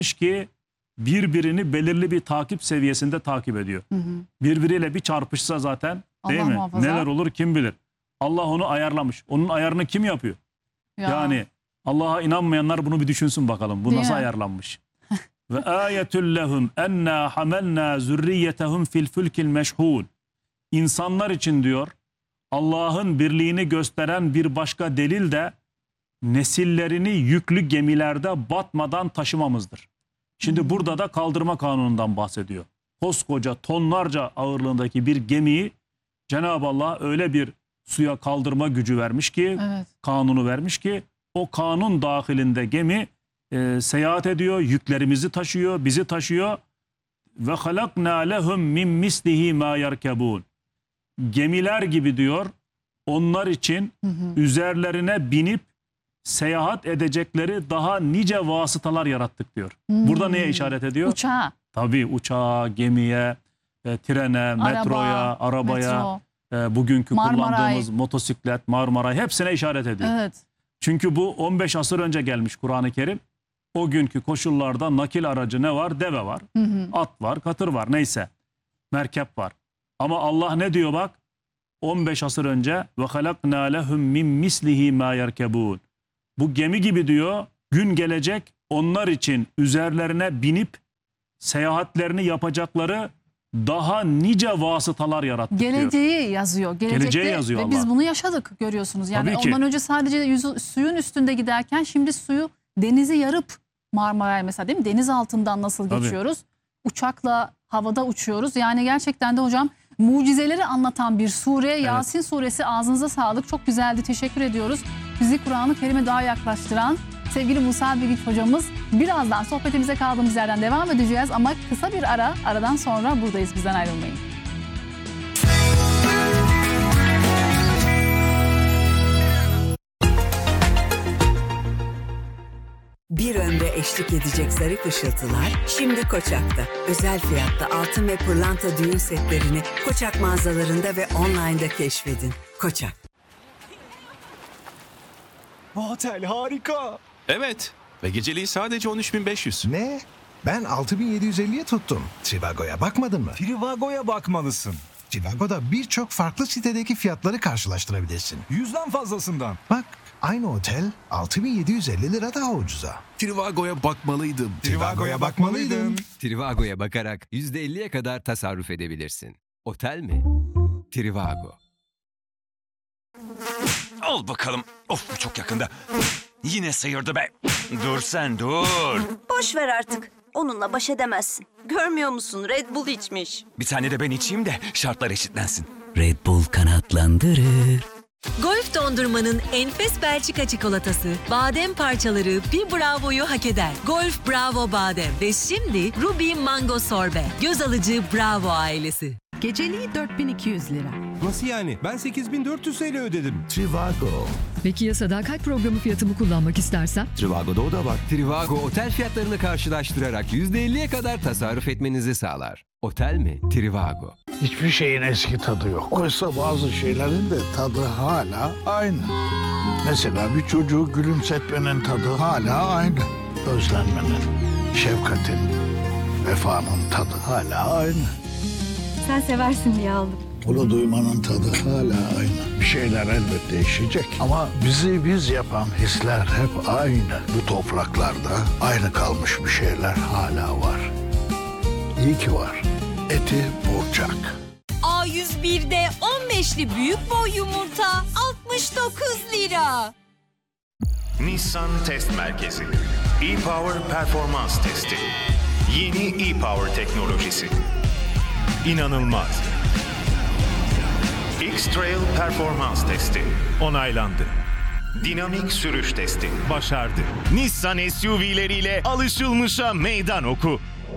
ki birbirini belirli bir takip seviyesinde takip ediyor. Birbiriyle bir çarpışsa zaten değil Allah mi? muhafaza. Neler olur kim bilir. Allah onu ayarlamış. Onun ayarını kim yapıyor? Yani Allah'a inanmayanlar bunu bir düşünsün bakalım. Bu Değil nasıl mi? ayarlanmış? Ve ayetul lehum enna hamalna zurriyetehum fil fulkil meşhun. İnsanlar için diyor Allah'ın birliğini gösteren bir başka delil de nesillerini yüklü gemilerde batmadan taşımamızdır. Şimdi burada da kaldırma kanunundan bahsediyor. Koskoca tonlarca ağırlığındaki bir gemiyi Cenab-ı Allah öyle bir suya kaldırma gücü vermiş ki, kanunu vermiş ki o kanun dahilinde gemi seyahat ediyor, yüklerimizi taşıyor, bizi taşıyor. Ve halakna lehum min mislihi ma yerkebun. Gemiler gibi diyor onlar için üzerlerine binip seyahat edecekleri daha nice vasıtalar yarattık diyor. Burada neye işaret ediyor? Uçağa. Tabii uçağa, gemiye, trene, metroya, arabaya, bugünkü Marmaray. kullandığımız motosiklet, Marmaray hepsine işaret ediyor. Evet. Çünkü bu 15 asır önce gelmiş Kur'an-ı Kerim. O günkü koşullarda nakil aracı ne var? Deve var, at var, katır var neyse. Merkep var. Ama Allah ne diyor bak? 15 asır önce ve halakna lehum min mislihi ma yerkebun. Bu gemi gibi diyor gün gelecek onlar için üzerlerine binip seyahatlerini yapacakları daha nice vasıtalar yarattık Geleceği diyor. yazıyor. Geleceği yazıyor ve Allah. biz bunu yaşadık görüyorsunuz. Yani Tabii ki. ondan önce sadece suyun üstünde giderken şimdi suyu denizi yarıp Marmaray mesela değil mi? Deniz altından nasıl Tabii. geçiyoruz? Uçakla havada uçuyoruz. Yani gerçekten de hocam mucizeleri anlatan bir sure. Evet. Yasin suresi ağzınıza sağlık. çok güzeldi. Teşekkür ediyoruz. Bizi Kur'an-ı Kerim'e daha yaklaştıran sevgili Musa Bilgiç hocamız. Birazdan sohbetimize kaldığımız yerden devam edeceğiz ama kısa bir ara. Aradan sonra buradayız. Bizden ayrılmayın. Bir ömre eşlik edecek zarif ışıltılar şimdi Koçak'ta. Özel fiyatta altın ve pırlanta düğün setlerini Koçak mağazalarında ve online'da keşfedin. Koçak. Bu otel harika. Evet ve geceliği sadece 13.500. Ne? Ben 6.750'ye tuttum. Trivago'ya bakmadın mı? Trivago'ya bakmalısın. Trivago'da birçok farklı sitedeki fiyatları karşılaştırabilirsin. 100'den fazlasından. Bak, aynı otel 6.750 lira daha ucuza. Trivago'ya bakmalıydın. Trivago'ya bakmalıydın. Trivago'ya bakarak %50'ye kadar tasarruf edebilirsin. Otel mi? Trivago. Al bakalım. Of bu çok yakında. Yine sıyırdı be. Dur sen dur. Boş ver artık. Onunla baş edemezsin. Görmüyor musun? Red Bull içmiş. Bir tane de ben içeyim de şartlar eşitlensin. Red Bull kanatlandırır. Golf dondurmanın enfes Belçika çikolatası, badem parçaları bir bravoyu hak eder. Golf Bravo Badem ve şimdi Ruby Mango Sorbe. Göz alıcı Bravo ailesi. Geceliği 4200 lira. Nasıl yani? Ben 8400 TL ödedim. Trivago. Peki ya sadakat programı fiyatımı kullanmak istersem? Trivago'da o da var. Trivago otel fiyatlarını karşılaştırarak %50'ye kadar tasarruf etmenizi sağlar. Otel mi? Trivago. Hiçbir şeyin eski tadı yok. Oysa bazı şeylerin de tadı hala aynı. Mesela bir çocuğu gülümsetmenin tadı hala aynı. Özlenmenin, şefkatin, vefanın tadı hala aynı. Sen seversin diye aldım. Bunu duymanın tadı hala aynı. Bir şeyler elbet değişecek. Ama bizi biz yapan hisler hep aynı. Bu topraklarda aynı kalmış bir şeyler hala var. İyi ki var. Eti Burçak. A101'de 15'li büyük boy yumurta 69 lira. Nissan Test Merkezi. E-Power Performans Testi. Yeni E-Power teknolojisi. İnanılmaz. X-Trail Performans Testi. Onaylandı. Dinamik sürüş testi. Başardı. Nissan SUV'leriyle alışılmışa meydan oku.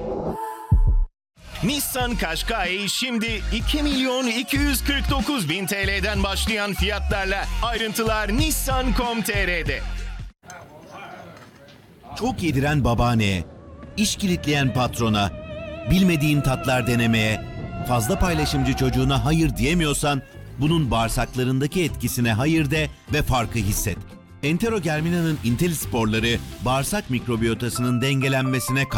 Nissan Qashqai şimdi 2.249.000 TL'den başlayan fiyatlarla. Ayrıntılar nissan.com.tr'de. Çok yediren babaanneye, iş kilitleyen patrona, bilmediğin tatlar denemeye, fazla paylaşımcı çocuğuna hayır diyemiyorsan, bunun bağırsaklarındaki etkisine hayır de ve farkı hisset. Entero Germina'nın IntelliSpor'ları bağırsak mikrobiyotasının dengelenmesine